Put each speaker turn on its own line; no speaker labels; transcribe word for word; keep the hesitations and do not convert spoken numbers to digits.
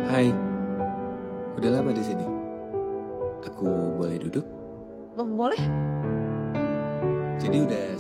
Hai, udah lama di sini. Aku boleh duduk?
Boleh?
Jadi udah